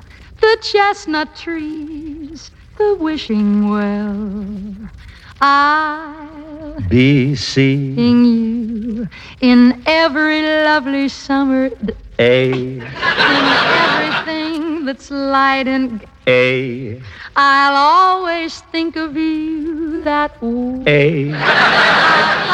the chestnut trees, the wishing well. I'll be seeing you in every lovely summer A. in everything that's light and A. I'll always think of you that way. A.